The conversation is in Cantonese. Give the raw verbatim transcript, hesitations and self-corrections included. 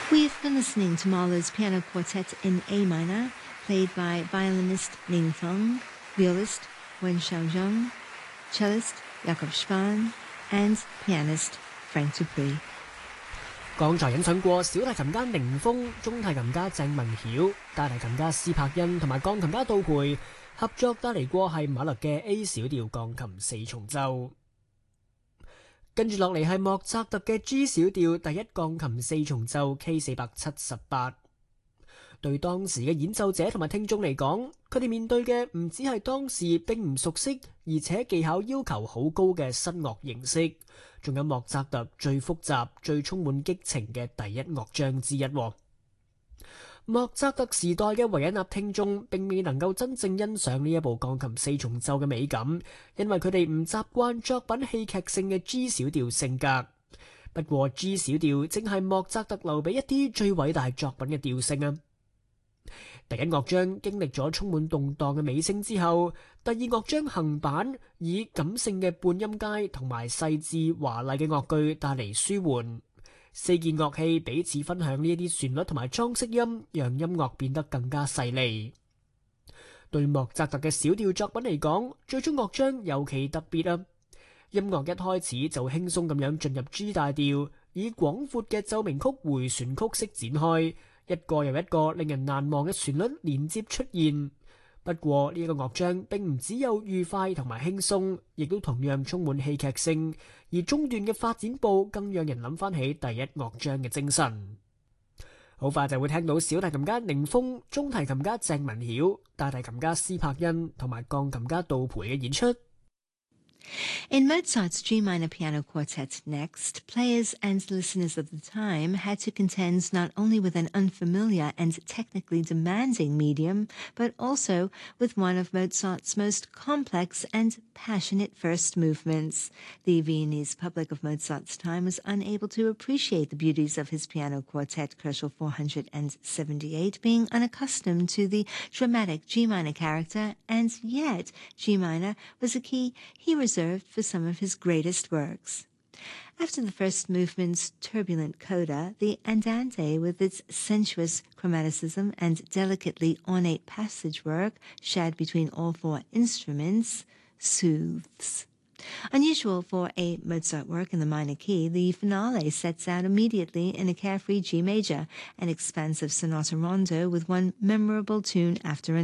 We've been listening to Mahler's Piano Quartet in A minor, played by violinist Ling Feng, violist Wen Xiaozheng, cellist Jakob Spahn, and pianist Frank Dupree。 剛才欣賞過小提琴家寧峰、中提琴家鄭文曉、大提琴家施柏恩同埋鋼琴家杜培合作帶嚟過係馬勒嘅 A 小調鋼琴四重奏。跟住落嚟係莫扎特嘅 G 小調第一鋼琴四重奏 K 四百七十八。對當時嘅演奏者同埋聽眾嚟講，佢哋面對嘅唔只係當時並唔熟悉而且技巧要求好高嘅新樂形式，仲有莫扎特最複雜、最充滿激情嘅第一樂章之一。莫扎特時代嘅維也納聽眾並未能夠真正欣賞呢一部鋼琴四重奏嘅美感，因為佢哋唔習慣作品戲劇性嘅 G 小調性格。不過 G 小調正係莫扎特留俾一啲最偉大作品嘅調性啊！第一樂章經歷咗充滿動盪嘅尾聲之後，第二樂章行板以感性嘅半音階同埋細緻華麗嘅樂句帶嚟舒緩。四件樂器彼此分享呢一啲旋律同埋裝飾音，讓音樂變得更加細膩。對莫扎特嘅小調作品嚟講，最終樂章尤其特別啊！音樂一開始就輕鬆咁樣進入 G 大調，以廣闊嘅奏鳴曲迴旋曲式展開，一個又一個令人難忘嘅旋律連接出現。不過呢一個樂章並唔只有愉快同埋輕鬆，亦都同樣充滿戲劇性，而中段嘅發展部更讓人諗翻起第一樂章嘅精神。好快就會聽到小提琴家寧峰、中提琴家鄭文曉、大提琴家施柏恩同埋鋼琴家杜培嘅演出。 In Mozart's G minor piano quartet next, players and listeners of the time had to contend not only with an unfamiliar and technically demanding medium, but also with one of Mozart's most complex and passionate first movements. The Viennese public of Mozart's time was unable to appreciate the beauties of his piano quartet Koelschel four hundred seventy-eight, being unaccustomed to the dramatic G minor character, and yet G minor was a key he reserved for some of his greatest works. After the first movement's turbulent coda, the Andante, with its sensuous chromaticism and delicately ornate passage work shared between all four instruments, soothes. Unusual for a Mozart work in the minor key, the finale sets out immediately in a carefree G major, an expansive sonata rondo with one memorable tune after another.